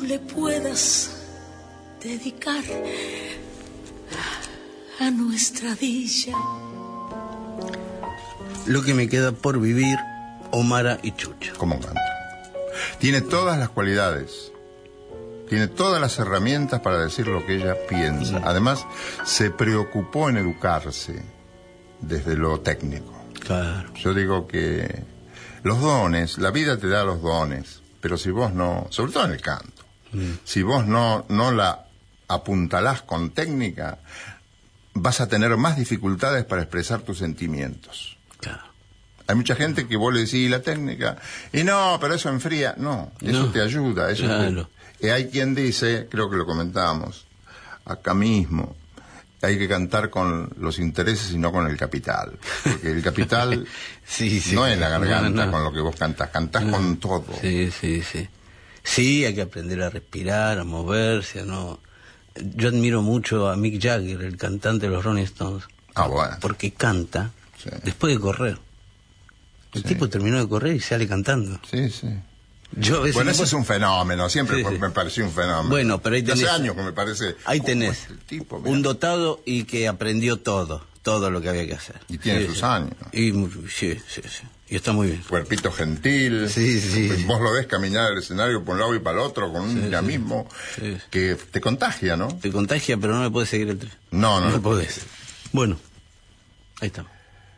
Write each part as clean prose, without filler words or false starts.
le puedas dedicar a nuestra dicha. Lo que me queda por vivir, Omara y Chucho. ¿Cómo canta? Tiene todas las cualidades, tiene todas las herramientas para decir lo que ella piensa. Además, se preocupó en educarse desde lo técnico. Claro. Yo digo que los dones, la vida te da los dones, pero si vos no, sobre todo en el canto, si vos no la apuntalás con técnica, vas a tener más dificultades para expresar tus sentimientos. Claro. Hay mucha gente que vos le decís la técnica, y no, pero eso enfría. No, eso te ayuda. Eso claro. Hay quien dice, creo que lo comentábamos acá mismo, hay que cantar con los intereses y no con el capital. Porque el capital sí, no es la garganta no. con lo que vos cantás con todo. Sí. Sí, hay que aprender a respirar, a moverse, ¿no? Yo admiro mucho a Mick Jagger, el cantante de los Rolling Stones. Ah, bueno. Porque canta después de correr. El tipo terminó de correr y sale cantando. Sí. Bueno, ese es un fenómeno, siempre me pareció un fenómeno. Bueno, pero ahí tenés... Hace años que me parece... Ahí tenés tipo, un dotado y que aprendió todo lo que había que hacer. Y tiene sus años. Y sí. Y está muy bien. Cuerpito gentil. Sí. Vos lo ves caminar el escenario por un lado y para el otro con un dinamismo que te contagia, ¿no? Te contagia, pero no le podés seguir el tren. No podés. Bueno, ahí estamos.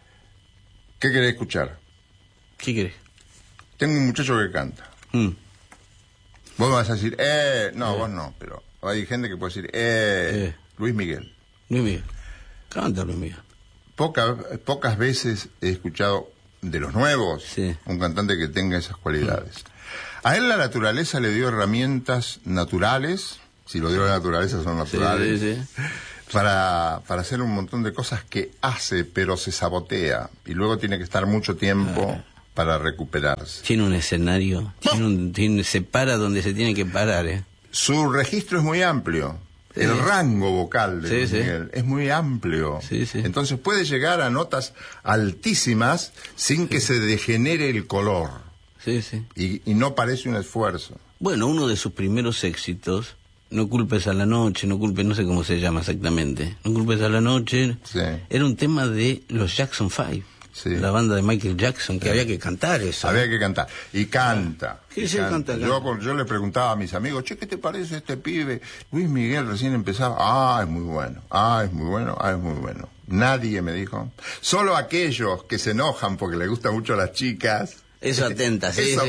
¿Qué querés escuchar? ¿Qué querés? Tengo un muchacho que canta. Vos me vas a decir, vos no, pero hay gente que puede decir, Luis Miguel. Luis Miguel. Canta Luis Miguel. Pocas veces he escuchado de los nuevos un cantante que tenga esas cualidades. A él la naturaleza le dio herramientas naturales, si lo dio la naturaleza son naturales, para hacer un montón de cosas que hace, pero se sabotea, y luego tiene que estar mucho tiempo para recuperarse. Tiene un escenario, se para donde se tiene que parar. Su registro es muy amplio. El rango vocal de Luis Miguel es muy amplio. Entonces puede llegar a notas altísimas sin que se degenere el color. Y no parece un esfuerzo. Bueno, uno de sus primeros éxitos, No culpes a la noche, no sé cómo se llama exactamente, No culpes a la noche, era un tema de los Jackson 5. La banda de Michael Jackson, que había que cantar eso. Había que cantar. Y canta. ¿Qué se canta? Yo le preguntaba a mis amigos, ¿qué te parece este pibe? Luis Miguel recién empezaba. Es muy bueno. Es muy bueno. Nadie me dijo. Solo aquellos que se enojan porque les gustan mucho a las chicas. Eso atenta, Eso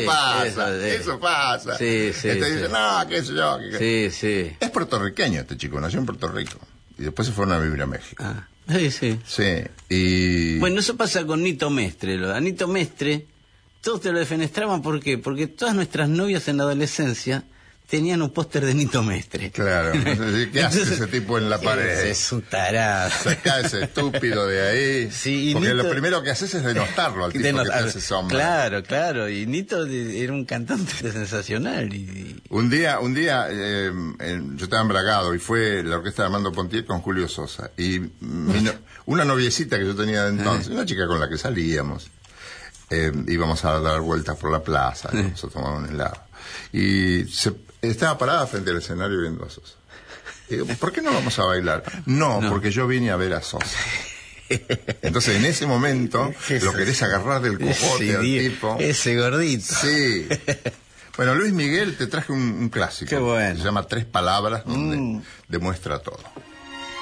pasa. Entonces dicen, no, qué sé yo. Es puertorriqueño este chico, nació en Puerto Rico. Y después se fueron a vivir a México. Y... Bueno, eso pasa con Nito Mestre. A Nito Mestre, todos te lo defenestraban, ¿por qué? Porque todas nuestras novias en la adolescencia tenían un póster de Nito Mestre. Claro, ¿qué hace ese tipo en la pared? Es un tarado. Saca ese estúpido de ahí. Porque Nito, lo primero que haces es denostarlo al tipo que te hace sombra. Claro, y Nito era un cantante sensacional. Un día yo estaba embragado y fue la orquesta de Armando Pontier con Julio Sosa. Y una noviecita que yo tenía de entonces, una chica con la que salíamos, íbamos a dar vueltas por la plaza, íbamos a tomar un helado. Y estaba parada frente al escenario viendo a Sosa. Y digo, ¿por qué no vamos a bailar? No, porque yo vine a ver a Sosa. Entonces en ese momento lo querés agarrar del cojote al tipo. Ese gordito. Sí. Bueno, Luis Miguel te traje un clásico. Qué bueno. Se llama Tres Palabras, donde demuestra todo.